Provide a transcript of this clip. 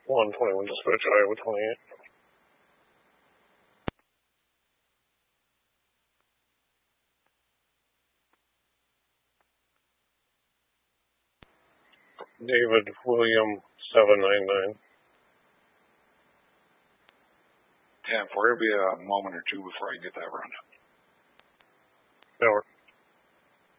121 dispatch, Iowa 28. David William 799. 10-4, it'll be a moment or two before I get that run. Over.